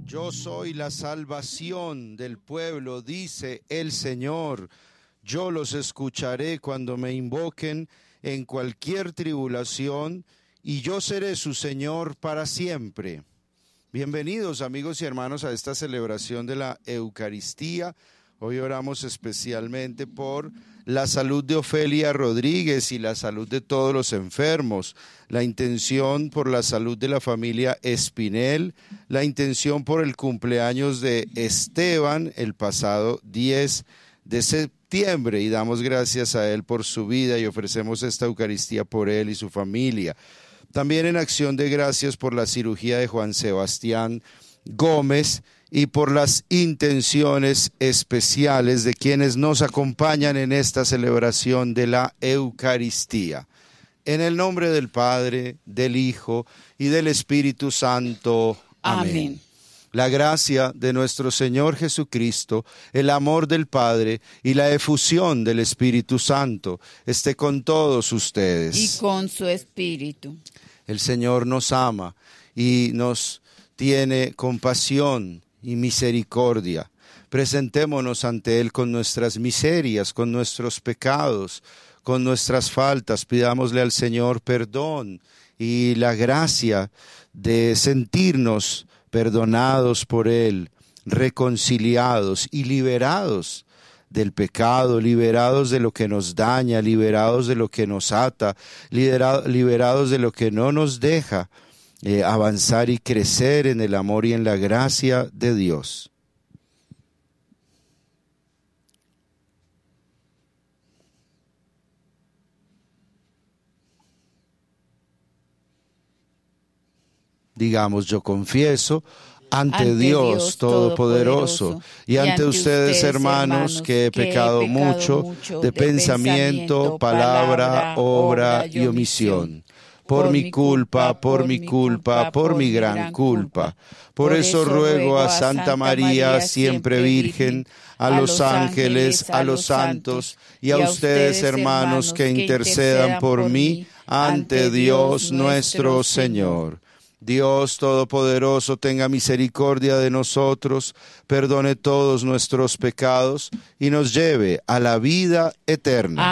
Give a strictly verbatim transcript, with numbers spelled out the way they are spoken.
Yo soy la salvación del pueblo, dice el Señor. Yo los escucharé cuando me invoquen en cualquier tribulación, y yo seré su Señor para siempre. Bienvenidos, amigos y hermanos, a esta celebración de la Eucaristía. Hoy oramos especialmente por la salud de Ofelia Rodríguez y la salud de todos los enfermos, la intención por la salud de la familia Espinel, la intención por el cumpleaños de Esteban el pasado diez de septiembre, y damos gracias a él por su vida y ofrecemos esta Eucaristía por él y su familia. También en acción de gracias por la cirugía de Juan Sebastián Gómez y por las intenciones especiales de quienes nos acompañan en esta celebración de la Eucaristía. En el nombre del Padre, del Hijo y del Espíritu Santo. Amén. Amén. La gracia de nuestro Señor Jesucristo, el amor del Padre y la efusión del Espíritu Santo esté con todos ustedes. Y con su espíritu. El Señor nos ama y nos tiene compasión y misericordia. Presentémonos ante Él con nuestras miserias, con nuestros pecados, con nuestras faltas. Pidámosle al Señor perdón y la gracia de sentirnos perdonados por Él, reconciliados y liberados del pecado, liberados de lo que nos daña, liberados de lo que nos ata, liberados, liberados de lo que no nos deja eh, avanzar y crecer en el amor y en la gracia de Dios. Digamos, yo confieso ante, ante Dios, Dios Todopoderoso, Todopoderoso y ante, ante ustedes, hermanos, que he pecado, que he pecado mucho, mucho de, de pensamiento, palabra, obra y omisión. Por, por mi culpa, por mi culpa, por mi gran culpa. Por eso ruego a Santa María, siempre Virgen, a los ángeles, a los santos y a ustedes, hermanos, que intercedan por mí ante Dios nuestro Señor. Dios Todopoderoso, tenga misericordia de nosotros, perdone todos nuestros pecados y nos lleve a la vida eterna.